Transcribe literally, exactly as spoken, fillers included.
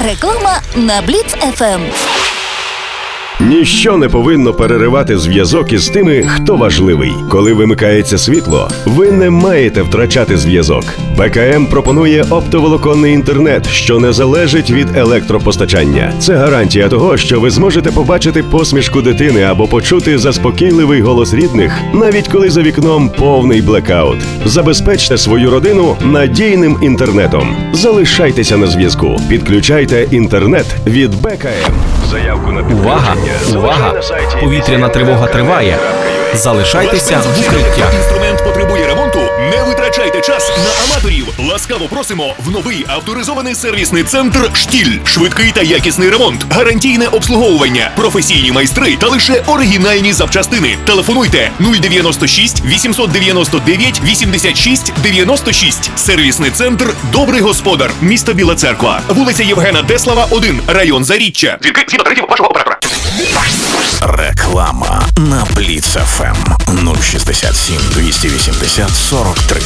Реклама на Бліц еф ем. Ніщо не повинно переривати зв'язок із тими, хто важливий. Коли вимикається світло, ви не маєте втрачати зв'язок. Бе ка ем пропонує оптоволоконний інтернет, що не залежить від електропостачання. Це гарантія того, що ви зможете побачити посмішку дитини або почути заспокійливий голос рідних, навіть коли за вікном повний блекаут. Забезпечте свою родину надійним інтернетом. Залишайтеся на зв'язку. Підключайте інтернет від Бе ка ем. Заявку на Увага! Увага! Повітряна тривога триває. Залишайтеся в укриттях. Інструмент потребує ремонту? Не витрачайте час на аматорів. Ласкаво просимо в новий авторизований сервісний центр «Штіль». Швидкий та якісний ремонт, гарантійне обслуговування, професійні майстри та лише оригінальні запчастини. Телефонуйте нуль дев'яносто шість вісімсот дев'яносто дев'ять вісімдесят шість дев'яносто шість. Сервісний центр «Добрий господар», місто Біла Церква, вулиця Євгена Теслава, один, район Заріччя. Дзвінки згідно тарифів вашого оператора. Реклама на Бліц еф ем нуль шістдесят сім двісті вісімдесят сорок три.